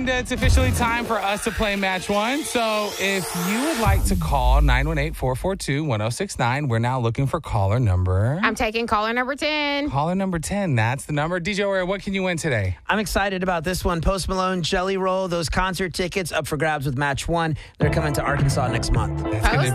Linda, it's officially time for us to play Match 1. So if you would like to call 918-442-1069, we're now looking for caller number. I'm taking caller number 10. Caller number 10, that's the number. DJ Warrior, what can you win today? I'm excited about this one. Post Malone, Jelly Roll, those concert tickets up for grabs with Match 1. They're coming to Arkansas next month. That's gonna